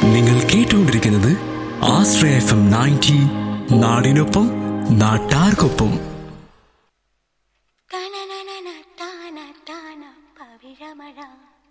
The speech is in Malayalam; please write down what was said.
നിങ്ങൾ കേട്ടുകൊണ്ടിരിക്കുന്നത് ആശ്രയ FM 90, നാടിനൊപ്പം നാട്ടാർക്കൊപ്പം. പവിഴമഴ